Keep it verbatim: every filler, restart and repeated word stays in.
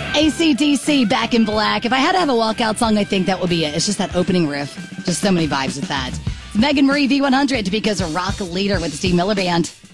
A C D C, Back in Black. If I had to have a walkout song, I think that would be it. It's just that opening riff. Just so many vibes with that. Megan Marie V one hundred, Topeka's rock leader with the Steve Miller Band.